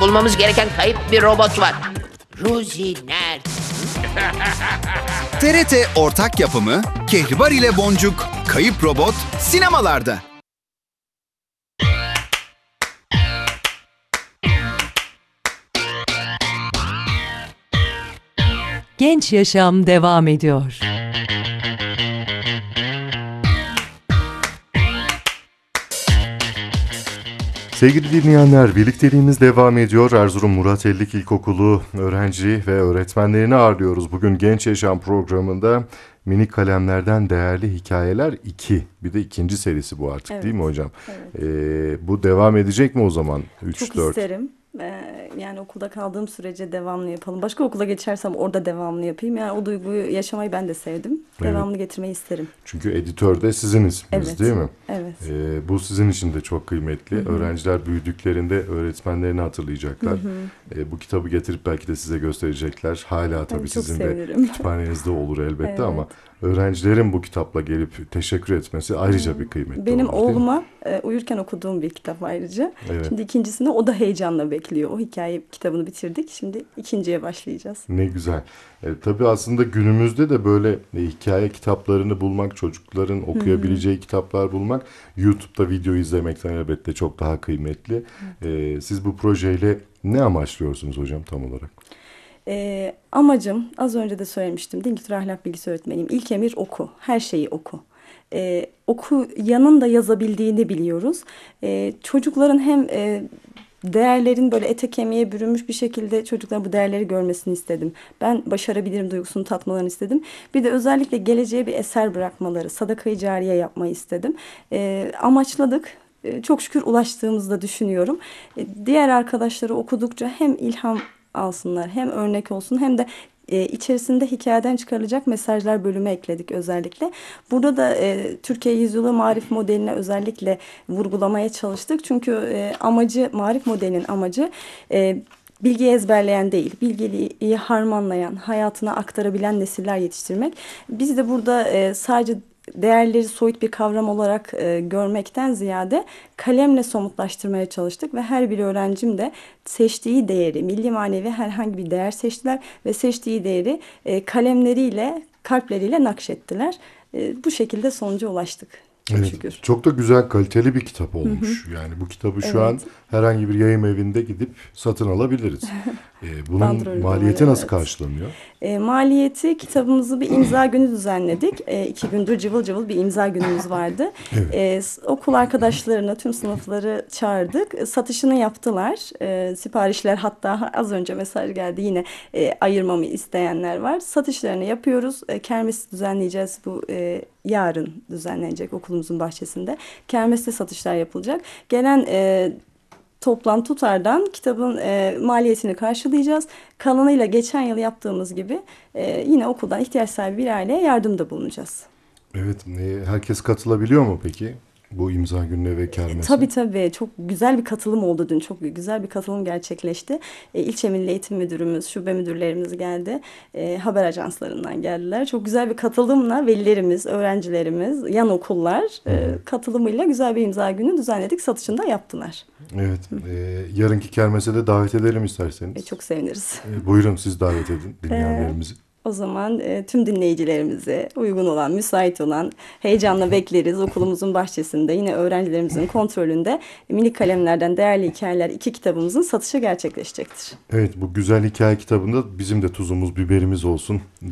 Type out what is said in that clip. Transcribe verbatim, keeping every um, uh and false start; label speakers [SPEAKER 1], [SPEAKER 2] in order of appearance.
[SPEAKER 1] bulmamız gereken kayıp bir robot var. Rosie nerede?
[SPEAKER 2] T R T ortak yapımı Kehribar ile Boncuk, Kayıp Robot sinemalarda.
[SPEAKER 3] Genç Yaşam devam ediyor.
[SPEAKER 4] Sevgili dinleyenler, birlikteliğimiz devam ediyor. Erzurum Murat Ellik İlkokulu öğrenci ve öğretmenlerini ağırlıyoruz. Bugün Genç Yaşam programında Minik Kalemlerden Değerli Hikayeler iki. Bir de ikinci serisi bu artık,
[SPEAKER 5] evet.
[SPEAKER 4] Değil mi hocam?
[SPEAKER 5] Evet.
[SPEAKER 4] Ee, bu devam edecek mi o zaman? üç,
[SPEAKER 5] Çok
[SPEAKER 4] dört
[SPEAKER 5] isterim. Ee, yani okulda kaldığım sürece devamlı yapalım. Başka okula geçersem orada devamlı yapayım. Yani o duyguyu yaşamayı ben de sevdim.
[SPEAKER 4] Evet.
[SPEAKER 5] Devamlı getirmeyi isterim.
[SPEAKER 4] Çünkü editör de sizin isminiz,
[SPEAKER 5] Evet.
[SPEAKER 4] değil mi?
[SPEAKER 5] Evet.
[SPEAKER 4] Ee, bu sizin için de çok kıymetli. Hı-hı. Öğrenciler büyüdüklerinde öğretmenlerini hatırlayacaklar. Ee, bu kitabı getirip belki de size gösterecekler. Hala tabii sizin sevinirim. de kütüphanenizde olur elbette evet. Ama öğrencilerin bu kitapla gelip teşekkür etmesi ayrıca hmm. bir kıymetli
[SPEAKER 5] Benim
[SPEAKER 4] olur,
[SPEAKER 5] oğluma e, uyurken okuduğum bir kitap ayrıca.
[SPEAKER 4] Evet.
[SPEAKER 5] Şimdi ikincisini o da heyecanla bekliyor. O hikaye kitabını bitirdik. Şimdi ikinciye başlayacağız.
[SPEAKER 4] Ne güzel. E, tabii aslında günümüzde de böyle e, hikaye kitaplarını bulmak, çocukların okuyabileceği hmm. kitaplar bulmak, YouTube'da video izlemekten elbette çok daha kıymetli. E, siz bu projeyle ne amaçlıyorsunuz hocam tam olarak?
[SPEAKER 5] E, amacım az önce de söylemiştim. Din kültürü ahlak bilgisi öğretmeniyim. İlk emir oku. Her şeyi oku. Ee, okuyanın da yazabildiğini biliyoruz. Ee, çocukların hem e, değerlerin böyle ete kemiğe bürünmüş bir şekilde çocukların bu değerleri görmesini istedim. Ben başarabilirim duygusunu tatmalarını istedim. Bir de özellikle geleceğe bir eser bırakmaları, sadaka-i cariye yapmayı istedim. Ee, amaçladık. Ee, çok şükür ulaştığımızda düşünüyorum. Ee, diğer arkadaşları okudukça hem ilham alsınlar, hem örnek olsun, hem de E, içerisinde hikayeden çıkarılacak mesajlar bölümü ekledik özellikle. Burada da e, Türkiye Yüzyılı Marif Modeline özellikle vurgulamaya çalıştık. Çünkü e, amacı, Marif Modelinin amacı e, bilgiyi ezberleyen değil, bilgiyi harmanlayan, hayatına aktarabilen nesiller yetiştirmek. Biz de burada e, sadece değerleri soyut bir kavram olarak e, görmekten ziyade kalemle somutlaştırmaya çalıştık ve her bir öğrencim de seçtiği değeri, milli manevi herhangi bir değer seçtiler ve seçtiği değeri e, kalemleriyle, kalpleriyle nakşettiler. E, bu şekilde sonuca ulaştık. Çok
[SPEAKER 4] evet,
[SPEAKER 5] şükür.
[SPEAKER 4] Çok da güzel, kaliteli bir kitap olmuş. Hı hı. Yani bu kitabı şu evet. an herhangi bir yayın evinde gidip satın alabiliriz. ee, bunun maliyeti nasıl evet. karşılanıyor?
[SPEAKER 5] E, maliyeti, kitabımızı bir imza günü düzenledik. E, iki gündür cıvıl cıvıl bir imza günümüz vardı. Evet. E, okul arkadaşlarını, tüm sınıfları çağırdık. E, satışını yaptılar. E, siparişler, hatta az önce mesaj geldi, yine e, ayırmamı isteyenler var. Satışlarını yapıyoruz. E, kermes düzenleyeceğiz bu e, yarın düzenlenecek okulumuzun bahçesinde. Kermeste satışlar yapılacak. Gelen e, toplam tutardan kitabın e, maliyetini karşılayacağız. Kalanıyla geçen yıl yaptığımız gibi e, yine okuldan ihtiyaç sahibi bir aileye yardımda bulunacağız.
[SPEAKER 4] Evet, e, herkes katılabiliyor mu peki? Bu imza gününe ve kermese.
[SPEAKER 5] E, tabii tabii. Çok güzel bir katılım oldu dün. Çok güzel bir katılım gerçekleşti. E, İlçe Milli Eğitim Müdürümüz, şube müdürlerimiz geldi. E, haber ajanslarından geldiler. Çok güzel bir katılımla velilerimiz, öğrencilerimiz, yan okullar e, katılımıyla güzel bir imza günü düzenledik. Satışını da yaptılar.
[SPEAKER 4] Evet. E, yarınki kermese de davet edelim isterseniz.
[SPEAKER 5] E, çok seviniriz.
[SPEAKER 4] E, buyurun siz davet edin dinleyenlerimizi.
[SPEAKER 5] O zaman e, tüm dinleyicilerimize uygun olan, müsait olan, heyecanla bekleriz. Okulumuzun bahçesinde yine öğrencilerimizin kontrolünde Minik Kalemlerden Değerli Hikayeler iki kitabımızın satışı gerçekleşecektir.
[SPEAKER 4] Evet, bu güzel hikaye kitabında bizim de tuzumuz, biberimiz olsun.